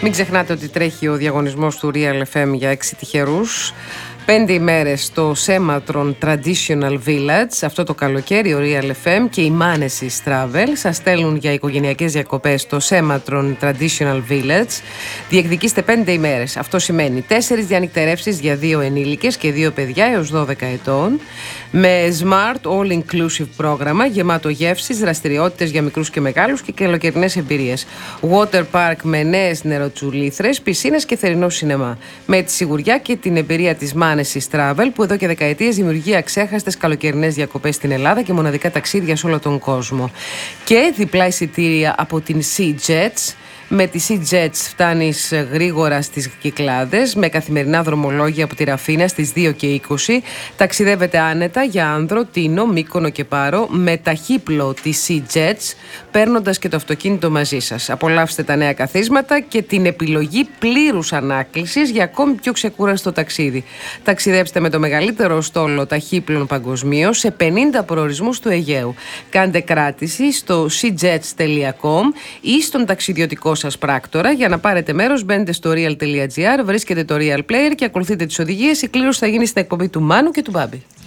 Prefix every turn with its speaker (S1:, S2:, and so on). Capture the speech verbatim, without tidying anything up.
S1: Μην ξεχνάτε ότι τρέχει ο διαγωνισμός του Real εφ εμ για έξι τυχερούς. Πέντε ημέρες στο Sematron Traditional Village. Αυτό το καλοκαίρι ο Real εφ εμ και η Manesis Travel σας στέλνουν για οικογενειακές διακοπές στο Sematron Traditional Village. Διεκδικήστε πέντε ημέρες. Αυτό σημαίνει τέσσερις διανυκτερεύσεις για δύο ενήλικες και δύο παιδιά έως δώδεκα ετών. Με smart all-inclusive πρόγραμμα γεμάτο γεύσεις, δραστηριότητες για μικρούς και μεγάλους και καλοκαιρινές εμπειρίες. Water park με νέες νεροτσουλήθρες, πισίνες και θερινό σινεμά. Με τη σιγουριά και την εμπειρία της Manesis Travel, που εδώ και δεκαετίες δημιουργεί αξέχαστες καλοκαιρινές διακοπές στην Ελλάδα και μοναδικά ταξίδια σε όλο τον κόσμο. Και διπλά εισιτήρια από την SeaJets. Με τη SeaJets φτάνεις γρήγορα στις Κυκλάδες, με καθημερινά δρομολόγια από τη Ραφίνα στις δύο και είκοσι. Ταξιδεύετε άνετα για Άνδρο, Τίνο, Μύκονο και Πάρο με ταχύπλο τη SeaJets, παίρνοντας και το αυτοκίνητο μαζί σας. Απολαύστε τα νέα καθίσματα και την επιλογή πλήρους ανάκλησης για ακόμη πιο ξεκούραστο ταξίδι. Ταξιδέψτε με το μεγαλύτερο στόλο ταχύπλων παγκοσμίως σε πενήντα προορισμούς του Αιγαίου. Κάντε κράτηση στο seajets τελεία com ή στον ταξιδιωτικό σας πράκτορα. Για να πάρετε μέρος, μπαίνετε στο real τελεία gr, βρίσκετε το Real Player και ακολουθείτε τις οδηγίες. Η κλήρωση θα γίνει στην εκπομπή του Μάνου και του Μπάμπη.